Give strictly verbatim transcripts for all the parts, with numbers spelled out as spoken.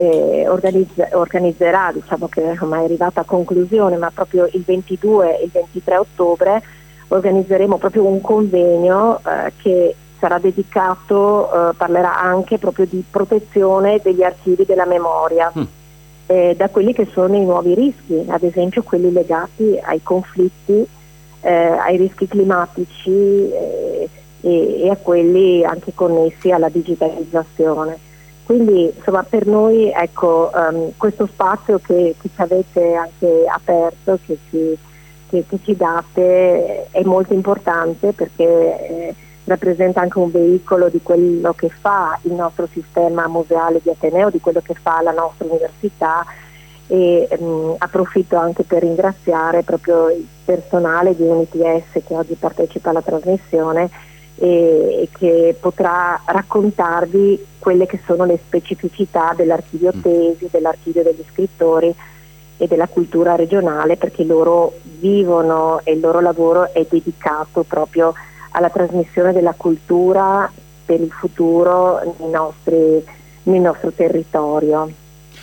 eh, organizz- organizzerà, diciamo che ormai è arrivata a conclusione, ma proprio il ventidue e il ventitré ottobre organizzeremo proprio un convegno eh, che sarà dedicato, eh, parlerà anche proprio di protezione degli archivi della memoria, mm. eh, da quelli che sono i nuovi rischi, ad esempio quelli legati ai conflitti, eh, ai rischi climatici eh, e, e a quelli anche connessi alla digitalizzazione. Quindi insomma per noi ecco um, questo spazio che, che ci avete anche aperto, che ci, che, che ci date, è molto importante perché eh, rappresenta anche un veicolo di quello che fa il nostro sistema museale di Ateneo, di quello che fa la nostra università, e um, approfitto anche per ringraziare proprio il personale di Unity S che oggi partecipa alla trasmissione e, e che potrà raccontarvi quelle che sono le specificità dell'archivio Tesi, dell'archivio degli scrittori e della cultura regionale, perché loro vivono e il loro lavoro è dedicato proprio alla trasmissione della cultura per il futuro nei nostri, nel nostro territorio.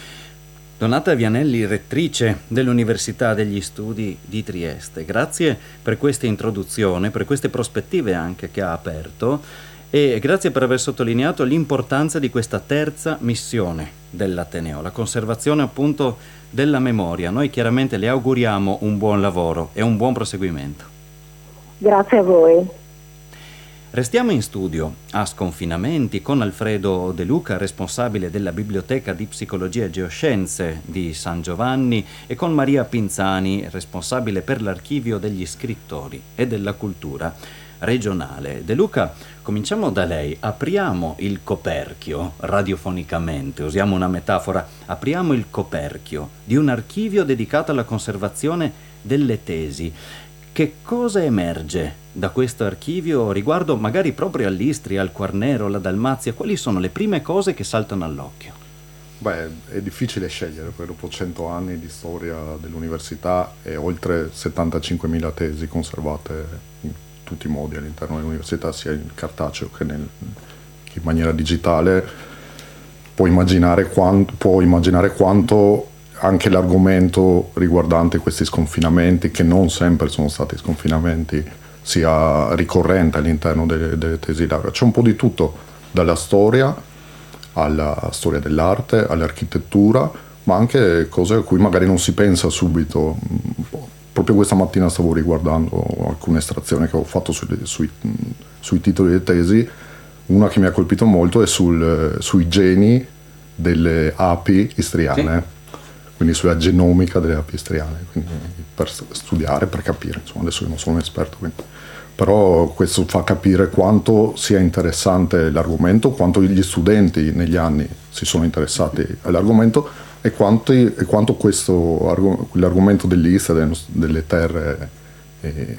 Donata Vianelli, rettrice dell'Università degli Studi di Trieste, grazie per questa introduzione, per queste prospettive anche che ha aperto e grazie per aver sottolineato l'importanza di questa terza missione dell'Ateneo, la conservazione appunto della memoria. Noi chiaramente le auguriamo un buon lavoro e un buon proseguimento. Grazie a voi. Restiamo in studio a Sconfinamenti con Alfredo De Luca, responsabile della Biblioteca di Psicologia e Geoscienze di San Giovanni, e con Maria Pinzani, responsabile per l'Archivio degli Scrittori e della Cultura regionale. De Luca, cominciamo da lei. Apriamo il coperchio, radiofonicamente, usiamo una metafora, apriamo il coperchio di un archivio dedicato alla conservazione delle tesi. Che cosa emerge da questo archivio riguardo magari proprio all'Istria, al Quarnero, alla Dalmazia? Quali sono le prime cose che saltano all'occhio? Beh, è difficile scegliere, perché dopo cento anni di storia dell'università e oltre settantacinquemila tesi conservate in tutti i modi all'interno dell'università, sia in cartaceo che, nel, che in maniera digitale, può immaginare quanto, può immaginare quanto anche l'argomento riguardante questi sconfinamenti, che non sempre sono stati sconfinamenti, sia ricorrente all'interno delle, delle tesi di laurea. C'è un po' di tutto, dalla storia alla storia dell'arte, all'architettura, ma anche cose a cui magari non si pensa subito. Proprio questa mattina stavo riguardando alcune estrazioni che ho fatto sui, sui, sui titoli delle tesi. Una che mi ha colpito molto è sul, sui geni delle api istriane. Sì. Quindi sulla genomica delle api istriane, quindi per studiare, per capire, insomma adesso io non sono un esperto, quindi. Però questo fa capire quanto sia interessante l'argomento, quanto gli studenti negli anni si sono interessati all'argomento e, quanti, e quanto questo l'argomento dell'Istria, delle terre eh,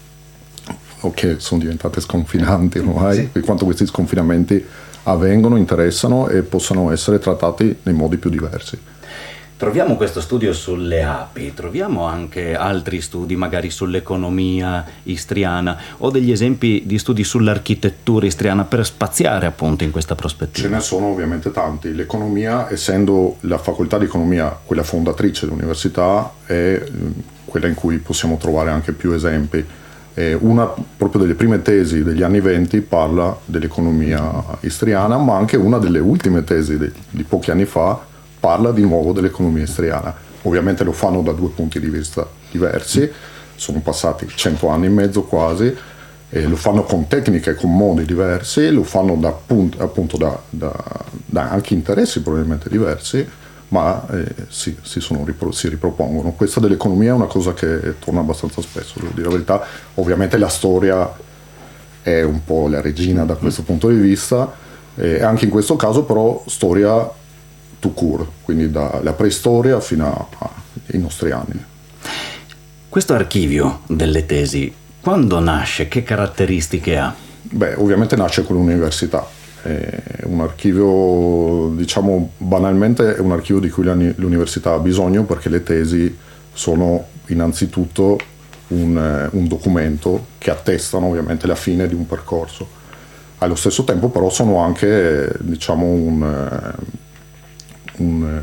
che sono diventate sconfinanti ormai, sì. E quanto questi sconfinamenti avvengono, interessano e possano essere trattati nei modi più diversi. Troviamo questo studio sulle api, troviamo anche altri studi magari sull'economia istriana o degli esempi di studi sull'architettura istriana per spaziare appunto in questa prospettiva. Ce ne sono ovviamente tanti. L'economia, essendo la facoltà di economia quella fondatrice dell'università, è quella in cui possiamo trovare anche più esempi. Una proprio delle prime tesi degli anni venti parla dell'economia istriana, ma anche una delle ultime tesi di, di pochi anni fa parla di nuovo dell'economia istriana. Ovviamente lo fanno da due punti di vista diversi, sono passati cento anni e mezzo quasi, e lo fanno con tecniche e con modi diversi, lo fanno da, appunto da, da, da anche interessi probabilmente diversi, ma eh, si, si, sono, si ripropongono. Questa dell'economia è una cosa che torna abbastanza spesso, devo dire la verità. Ovviamente la storia è un po' la regina da questo punto di vista, e anche in questo caso però storia tout court, quindi dalla preistoria fino ai nostri anni. Questo archivio delle tesi, quando nasce? Che caratteristiche ha? Beh, ovviamente nasce con l'università. È un archivio, diciamo banalmente, è un archivio di cui l'università ha bisogno, perché le tesi sono innanzitutto un, un documento che attestano ovviamente la fine di un percorso. Allo stesso tempo però sono anche, diciamo, un un